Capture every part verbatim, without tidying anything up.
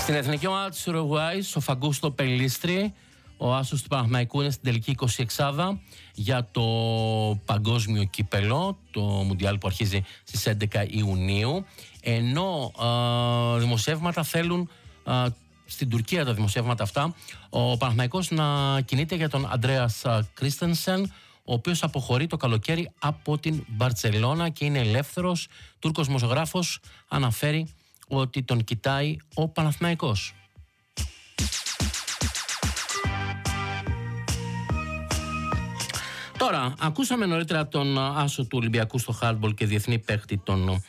Στην εθνική ομάδα της Ουρουγουάης, ο Φαγκούστο Πελίστρη, ο άσος του Παναθηναϊκού, είναι στην τελική εικοσιεξάδα για το παγκόσμιο κύπελο, το Μουντιάλ που αρχίζει στις έντεκα Ιουνίου. Ενώ α, δημοσιεύματα θέλουν, α, στην Τουρκία τα δημοσιεύματα αυτά, ο Παναθηναϊκός να κινείται για τον Αντρέας Κρίστενσεν, ο οποίος αποχωρεί το καλοκαίρι από την Μπαρτσελώνα και είναι ελεύθερος. Τούρκος δημοσιογράφος αναφέρει ότι τον κοιτάει ο Παναθηναϊκός. Τώρα, ακούσαμε νωρίτερα τον άσο του Ολυμπιακού στο χάντμπολ και διεθνή παίκτη, τον ε,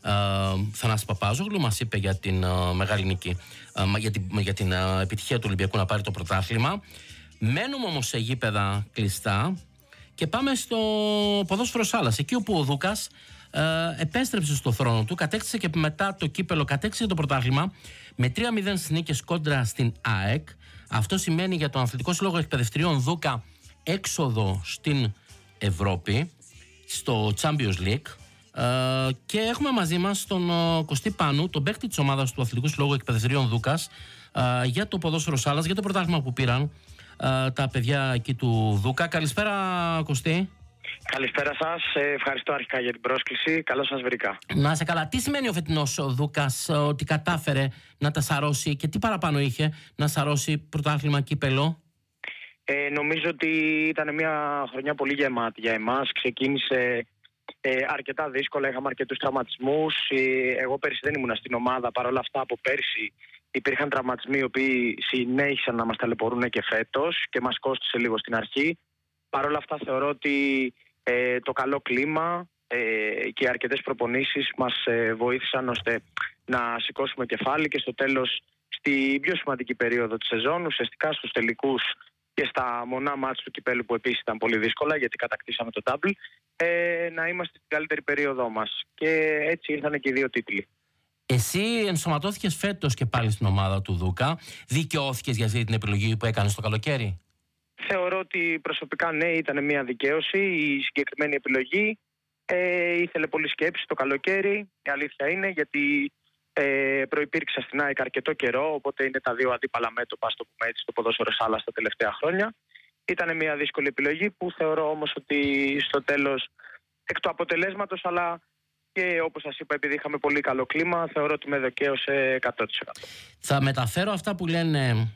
Θανάση Παπάζογλου. Μας είπε για την ε, μεγάλη νίκη, ε, για την, για την ε, επιτυχία του Ολυμπιακού να πάρει το πρωτάθλημα. Μένουμε όμως σε γήπεδα κλειστά και πάμε στο ποδόσφαιρο σάλας, εκεί όπου ο Δούκας ε, επέστρεψε στο θρόνο του, κατέκτησε και μετά το κύπελο, κατέκτησε το πρωτάθλημα με τρία μηδέν στις νίκες κόντρα στην ΑΕΚ. Αυτό σημαίνει για τον Αθλητικό Σύλλογο Εκπαιδευτριών Δούκα έξοδο στην Ευρώπη, στο Champions League, ε, και έχουμε μαζί μας τον ε, Κωστή Πάνου, τον παίκτη της ομάδας του Αθλητικού Συλλόγου Εκπαιδευτριών Δούκας, ε, για το ποδόσφαιρο σάλας, για το πρωτάθλημα που πήραν ε, τα παιδιά εκεί του Δούκα. Καλησπέρα, Κωστή. Καλησπέρα σας. Ευχαριστώ αρχικά για την πρόσκληση. Καλώς σας βρήκα. Να είσαι καλά. Τι σημαίνει ο φετινός ο Δούκας, ότι κατάφερε να τα σαρώσει και τι παραπάνω είχε να σαρώσει πρωτάθλημα, κύπελο? Ε, νομίζω ότι ήταν μια χρονιά πολύ γεμάτη για εμάς. Ξεκίνησε ε, αρκετά δύσκολα, είχαμε αρκετούς τραυματισμούς. Ε, εγώ πέρσι δεν ήμουν στην ομάδα, παρόλα αυτά από πέρσι υπήρχαν τραυματισμοί οι οποίοι συνέχισαν να μας ταλαιπωρούν και φέτος και μας κόστησε λίγο στην αρχή. Παρόλα αυτά θεωρώ ότι ε, το καλό κλίμα ε, και οι αρκετές προπονήσεις μας ε, βοήθησαν ώστε να σηκώσουμε κεφάλι και στο τέλος, στη πιο σημαντική περίοδο της σεζόν, ουσιαστικά στους τελικούς και στα μονά μάτς του κυπέλου που επίσης ήταν πολύ δύσκολα γιατί κατακτήσαμε το double, ε, να είμαστε στην καλύτερη περίοδό μας. Και έτσι ήρθαν και οι δύο τίτλοι. Εσύ ενσωματώθηκες φέτος και πάλι στην ομάδα του Δούκα. Δικαιώθηκες για αυτή την επιλογή που έκανες το καλοκαίρι? Θεωρώ ότι προσωπικά ναι, ήταν μια δικαίωση η συγκεκριμένη επιλογή. Ε, ήθελε πολύ σκέψη το καλοκαίρι, η αλήθεια είναι, γιατί ε, προϋπήρξα στην ΑΕΚ αρκετό καιρό, οπότε είναι τα δύο αντίπαλα μέτωπα, στο πούμε έτσι, στο ποδόσφαιρο σάλας τα τελευταία χρόνια. Ήταν μια δύσκολη επιλογή που θεωρώ όμως ότι στο τέλος, εκ του αποτελέσματος, αλλά και όπως σας είπα, επειδή είχαμε πολύ καλό κλίμα, θεωρώ ότι με δικαίωσε εκατό τοις εκατό. Θα μεταφέρω αυτά που λένε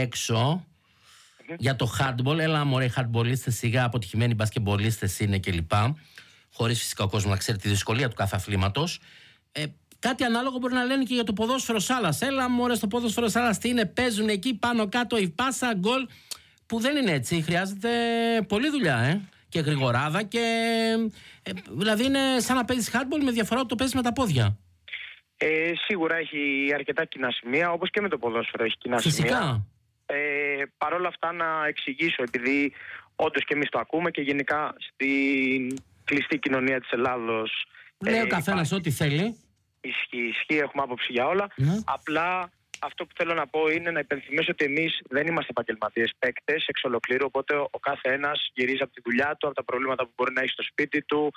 έξω mm-hmm. για το handball. Έλα μωρέ, οι handballίστες σιγά, αποτυχημένοι μπασκεμπολίστες είναι κλπ. Χωρίς φυσικά ο κόσμος να ξέρει τη δυσκολία του κάθε αθλήματος. Ε, κάτι ανάλογο μπορεί να λένε και για το ποδόσφαιρο σάλας. Έλα μωρέ, στο ποδόσφαιρο σάλας τι είναι, παίζουν εκεί πάνω κάτω η πάσα, γκολ. Που δεν είναι έτσι. Χρειάζεται πολλή δουλειά, ε. Και γρηγοράδα και. Ε, δηλαδή είναι σαν να παίζεις handball με διαφορά ότι το παίζεις με τα πόδια. Ε, σίγουρα έχει αρκετά κοινά σημεία, όπως και με το ποδόσφαιρο έχει κοινά Φυσικά. σημεία. Ε, Παρ' όλα αυτά να εξηγήσω, επειδή όντως και εμείς το ακούμε και γενικά στην κλειστή κοινωνία της Ελλάδος. Λέει ε, ο καθένας υπάρχει... ό,τι θέλει. Ισχύει, ισχύει, έχουμε άποψη για όλα. Ναι. Απλά αυτό που θέλω να πω είναι να υπενθυμίσω ότι εμείς δεν είμαστε επαγγελματίες παίκτες εξ ολοκλήρου. Οπότε ο κάθε ένας γυρίζει από τη δουλειά του, από τα προβλήματα που μπορεί να έχει στο σπίτι του,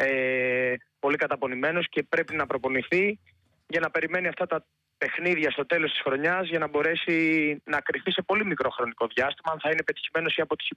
ε, πολύ καταπονημένος και πρέπει να προπονηθεί για να περιμένει αυτά τα παιχνίδια στο τέλος της χρονιάς για να μπορέσει να κρυφτεί σε πολύ μικρό χρονικό διάστημα αν θα είναι πετυχημένος ή αποτυχημένος.